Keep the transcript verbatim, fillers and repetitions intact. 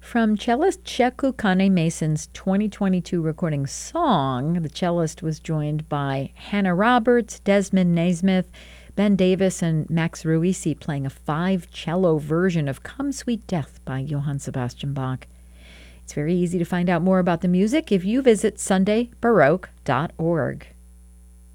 From cellist Sheku Kane Mason's twenty twenty-two recording Song, the cellist was joined by Hannah Roberts, Desmond Naismith, Ben Davis, and Max Ruisi playing a five-cello version of Come Sweet Death by Johann Sebastian Bach. It's very easy to find out more about the music if you visit sunday baroque dot org.